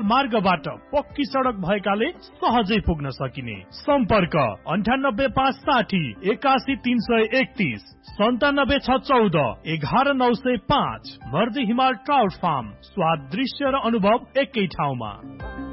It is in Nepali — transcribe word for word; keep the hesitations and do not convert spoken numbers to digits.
मार्गबाट पक्की सडक भएकाले सहजै पुग्न सकिने। सम्पर्क अन्ठानब्बे पाँच साठी एकासी तीन सय एकतीस सन्तानब्बे छ चौध एघार नौ सय पाँच। मर्दी हिमाल ट्राउट फार्म, स्वाद, दृश्य र अनुभव एकै ठाउँमा।